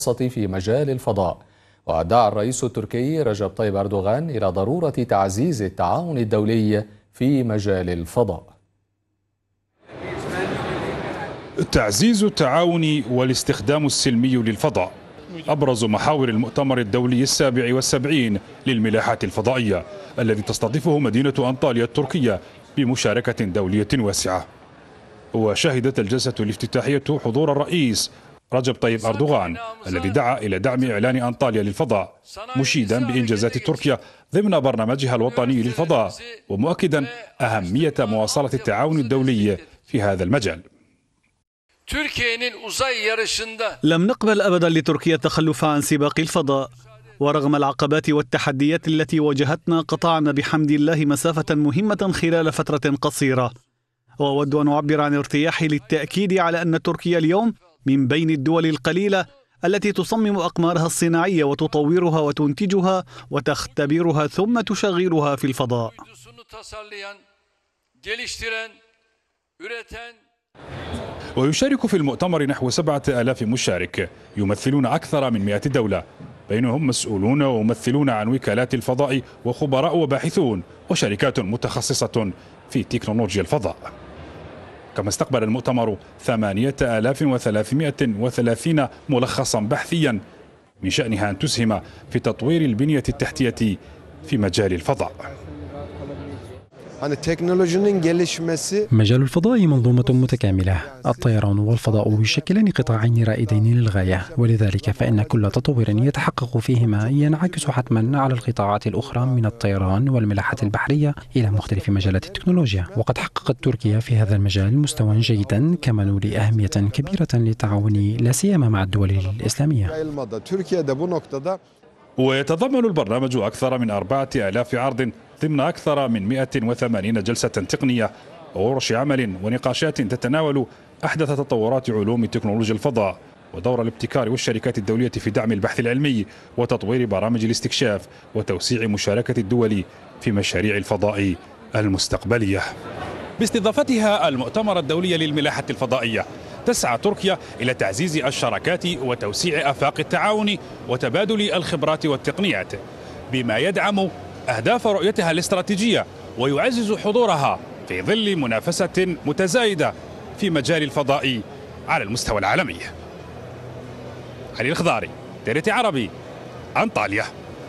في مجال الفضاء. ودعا الرئيس التركي رجب طيب أردوغان إلى ضرورة تعزيز التعاون الدولي في مجال الفضاء. تعزيز التعاون والاستخدام السلمي للفضاء أبرز محاور المؤتمر الدولي ال77 للملاحات الفضائية الذي تستضيفه مدينة أنطاليا التركية بمشاركة دولية واسعة. وشهدت الجلسة الافتتاحية حضور الرئيس رجب طيب أردوغان الذي دعا إلى دعم إعلان أنطاليا للفضاء، مشيدا بإنجازات تركيا ضمن برنامجها الوطني للفضاء، ومؤكدا أهمية مواصلة التعاون الدولي في هذا المجال. لم نقبل أبدا لتركيا التخلف عن سباق الفضاء، ورغم العقبات والتحديات التي واجهتنا قطعنا بحمد الله مسافة مهمة خلال فترة قصيرة. وأود أن أعبر عن ارتياحي للتأكيد على أن تركيا اليوم من بين الدول القليلة التي تصمم أقمارها الصناعية وتطورها وتنتجها وتختبرها ثم تشغلها في الفضاء. ويشارك في المؤتمر نحو 7000 مشارك يمثلون أكثر من 100 دولة، بينهم مسؤولون وممثلون عن وكالات الفضاء وخبراء وباحثون وشركات متخصصة في تكنولوجيا الفضاء. كما استقبل المؤتمر 8330 ملخصا بحثيا من شأنها أن تسهم في تطوير البنية التحتية في مجال الفضاء. مجال الفضاء منظومة متكاملة. الطيران والفضاء يشكلان قطاعين رائدين للغاية، ولذلك فإن كل تطور يتحقق فيهما ينعكس حتما على القطاعات الأخرى من الطيران والملاحة البحرية إلى مختلف مجالات التكنولوجيا. وقد حققت تركيا في هذا المجال مستوى جيدا كما نولي أهمية كبيرة للتعاون لا سيما مع الدول الإسلامية. ويتضمن البرنامج أكثر من 4000 عرض ضمن أكثر من 180 جلسة تقنية وورش عمل ونقاشات تتناول أحدث تطورات علوم تكنولوجيا الفضاء ودور الابتكار والشركات الدولية في دعم البحث العلمي وتطوير برامج الاستكشاف وتوسيع مشاركة الدول في مشاريع الفضاء المستقبلية. باستضافتها المؤتمر الدولي للملاحة الفضائية، تسعى تركيا إلى تعزيز الشراكات وتوسيع آفاق التعاون وتبادل الخبرات والتقنيات بما يدعم أهداف رؤيتها الاستراتيجية ويعزز حضورها في ظل منافسة متزايدة في مجال الفضاء على المستوى العالمي. علي الخضاري، TRT عربي، أنطاليا.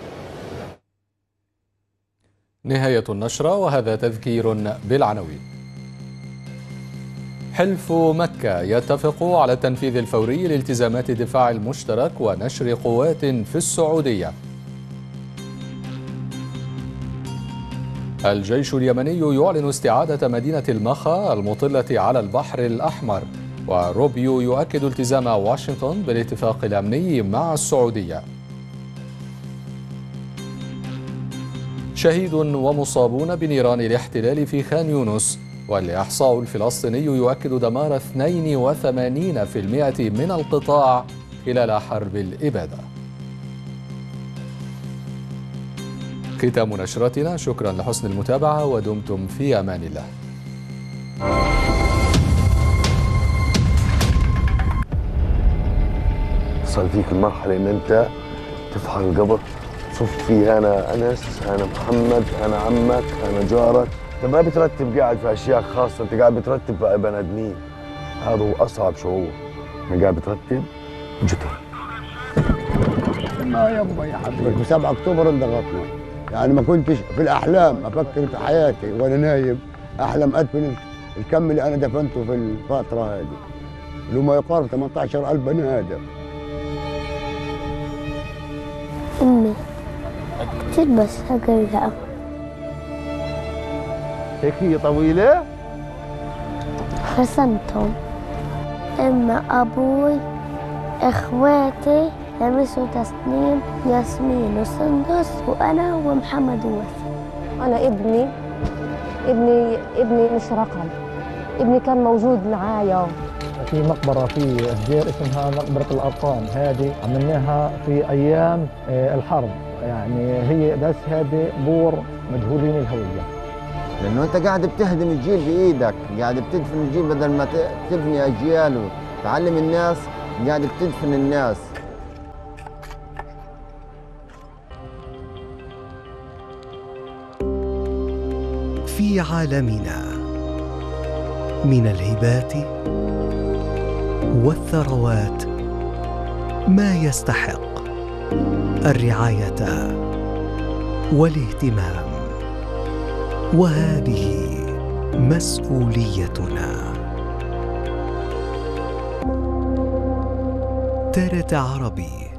نهاية النشرة، وهذا تذكير بالعناوين. حلف مكة يتفق على التنفيذ الفوري لالتزامات الدفاع المشترك ونشر قوات في السعودية. الجيش اليمني يعلن استعادة مدينة المخا المطلة على البحر الأحمر، وروبيو يؤكد التزام واشنطن بالاتفاق الأمني مع السعودية. شهيد ومصابون بنيران الاحتلال في خان يونس، والإحصاء الفلسطيني يؤكد دمار 82% من القطاع خلال حرب الإبادة. ختام نشرتنا، شكرا لحسن المتابعة ودمتم في أمان الله. وصل فيك المرحلة إن أنت تفحر القبر، شفت فيه أنا أنس، أنا محمد، أنا عمك، أنا جارك. أنت ما بترتب قاعد في أشياء خاصة، أنت قاعد بترتب في بني آدمين. هذا هو أصعب شعور، أنا قاعد بترتب جثث. ما يبغى يا حبيبي، في 7 أكتوبر انضغطنا، يعني ما كنتش في الأحلام أفكر في حياتي وأنا نايم أحلم أدفن الكم اللي أنا دفنته في الفترة هذه، اللي ما يقارب 18,000 بني آدم. أمي تلبس هكذا. هيك هي طويلة؟ رسمتهم. أما أبوي، إخواتي لميس وتسنيم، ياسمين وسندس، وأنا ومحمد ووفي. أنا ابني مش رقم، ابني كان موجود معايا. في مقبرة في الدير اسمها مقبرة الأرقام، هذه عملناها في أيام الحرب، يعني هي بس هذه بور مجهولين الهوية. لأنه أنت قاعد بتهدم الجيل بإيدك، قاعد بتدفن الجيل بدل ما تبني أجيال وتعلم الناس، قاعد بتدفن الناس. في عالمنا من الهبات والثروات ما يستحق الرعاية والاهتمام، وهذه مسؤوليتنا. TRT عربي.